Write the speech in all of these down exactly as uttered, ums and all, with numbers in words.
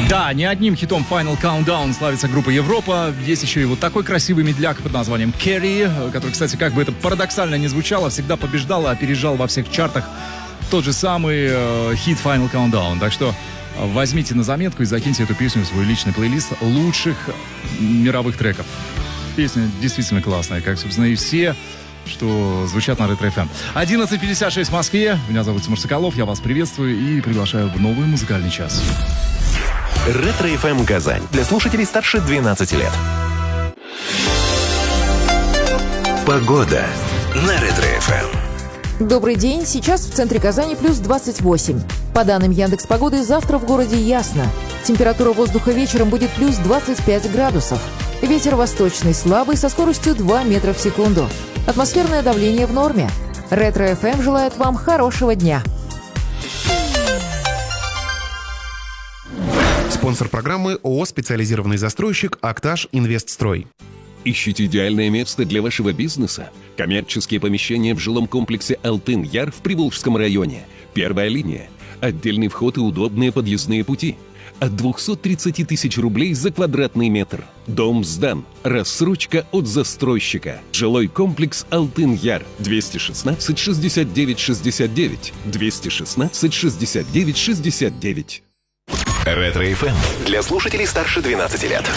Да, не одним хитом Final Countdown славится группа Европа. Есть еще и вот такой красивый медляк под названием Carry, который, кстати, как бы это парадоксально не звучало, всегда побеждал и опережал во всех чартах тот же самый э, хит Final Countdown. Так что возьмите на заметку и закиньте эту песню в свой личный плейлист лучших мировых треков. Песня действительно классная, как, собственно, и все, что звучат на Ретро эф эм. одиннадцать пятьдесят шесть в Москве. Меня зовут Тимур Соколов. Я вас приветствую и приглашаю в новый музыкальный час. Ретро эф эм Казань. Для слушателей старше двенадцати лет. Погода на Ретро эф эм. Добрый день. Сейчас в центре Казани плюс двадцать восемь. По данным Яндекс.Погоды, завтра в городе ясно. Температура воздуха вечером будет плюс двадцать пять градусов. Ветер восточный слабый со скоростью два метра в секунду. Атмосферное давление в норме. Ретро эф эм желает вам хорошего дня. Спонсор программы ООО «Специализированный застройщик Актаж Инвестстрой». Ищите идеальное место для вашего бизнеса? Коммерческие помещения в жилом комплексе «Алтын-Яр» в Приволжском районе. Первая линия. Отдельный вход и удобные подъездные пути. От двухсот тридцати тысяч рублей за квадратный метр. Дом сдан. Рассрочка от застройщика. Жилой комплекс «Алтын-Яр». двести шестнадцать шестьдесят девять шестьдесят девять. двести шестнадцать шестьдесят девять шестьдесят девять. Ретро эф эм для слушателей старше двенадцати лет.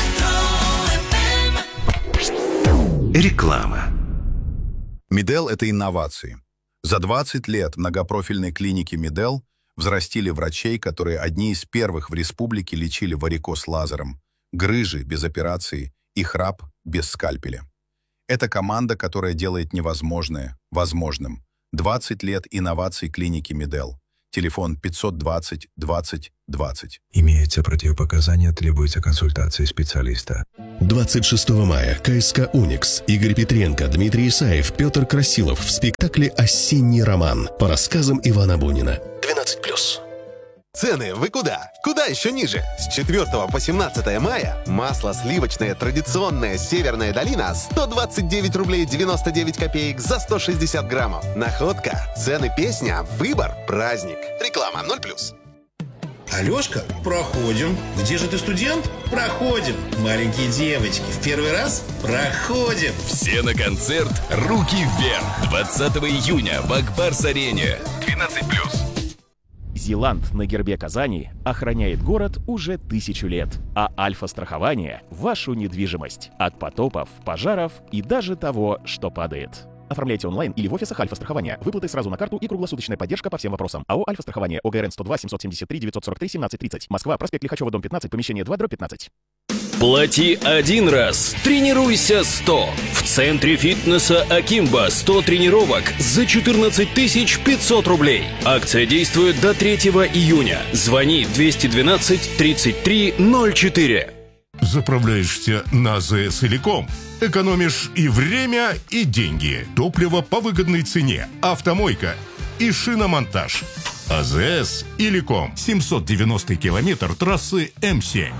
Реклама. Медел – это инновации. За двадцать лет многопрофильной клиники Медел взрастили врачей, которые одни из первых в республике лечили варикоз лазером, грыжи без операции и храп без скальпеля. Это команда, которая делает невозможное возможным. двадцать лет инноваций клиники Медел. Телефон пятьсот двадцать двадцать двадцать. Имеются противопоказания, требуется консультация специалиста. двадцать шестого мая ка эс ка «Уникс». Игорь Петренко, Дмитрий Исаев, Петр Красилов в спектакле «Осенний роман» по рассказам Ивана Бунина. двенадцать плюс. Цены вы куда? Куда еще ниже? С четвёртого по семнадцатое мая масло сливочное традиционное «Северная долина» сто двадцать девять рублей девяносто девять копеек за сто шестьдесят граммов. Находка, цены песня, выбор, праздник. Реклама ноль плюс. Алешка, проходим. Где же ты, студент? Проходим. Маленькие девочки, в первый раз? Проходим. Все на концерт «Руки вверх» двадцатого июня в Акбарс-арене. двенадцать плюс. Зиланд на гербе Казани охраняет город уже тысячу лет, а Альфа-страхование – вашу недвижимость от потопов, пожаров и даже того, что падает. Оформляйте онлайн или в офисах Альфа-страхования. Выплаты сразу на карту и круглосуточная поддержка по всем вопросам. АО «Альфа-страхование», О Г Р Н сто два семьсот семьдесят три девятьсот сорок три семнадцать тридцать. Москва, проспект Лихачева, дом пятнадцать, помещение два, дробь пятнадцать. Плати один раз, тренируйся сто. В центре фитнеса Акимбо сто тренировок за четырнадцать тысяч пятьсот рублей. Акция действует до третьего июня. Звони двести двенадцать тридцать три ноль четыре. Заправляешься на АЗС Иликом. Экономишь и время, и деньги. Топливо по выгодной цене. Автомойка и шиномонтаж. АЗС Иликом. семьсот девяностый километр трассы М семь.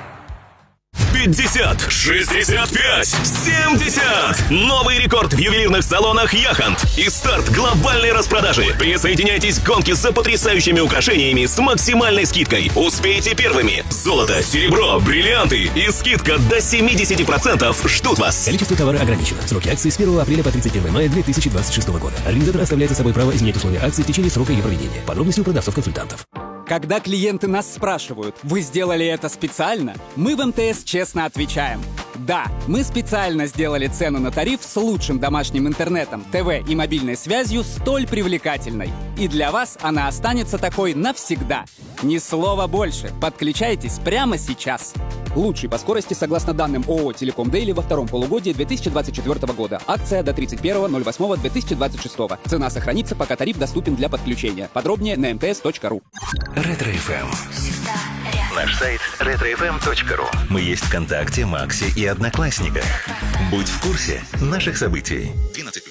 пятьдесят, шестьдесят пять, семьдесят. Новый рекорд в ювелирных салонах «Яхонт» и старт глобальной распродажи. Присоединяйтесь к гонке за потрясающими украшениями с максимальной скидкой. Успейте первыми. Золото, серебро, бриллианты и скидка до семьдесят процентов ждут вас. Количество товара ограничено. Сроки акции с первого апреля по тридцать первого мая две тысячи двадцать шестого года. Организатор оставляет за собой право изменять условия акции в течение срока ее проведения. Подробности у продавцов-консультантов. Когда клиенты нас спрашивают, вы сделали это специально, мы в эм тэ эс честно отвечаем. Да, мы специально сделали цену на тариф с лучшим домашним интернетом, ТВ и мобильной связью столь привлекательной. И для вас она останется такой навсегда. Ни слова больше. Подключайтесь прямо сейчас. Лучший по скорости согласно данным ООО «Телеком Дейли» во втором полугодии две тысячи двадцать четвёртого года. Акция до тридцать первого ноль восьмого две тысячи двадцать шестого. Цена сохранится, пока тариф доступен для подключения. Подробнее на эм тэ эс точка ру. Ретро эф эм. Наш сайт ретро эф эм точка ру. Мы есть ВКонтакте, Максе и Одноклассниках. Будь в курсе наших событий. двенадцать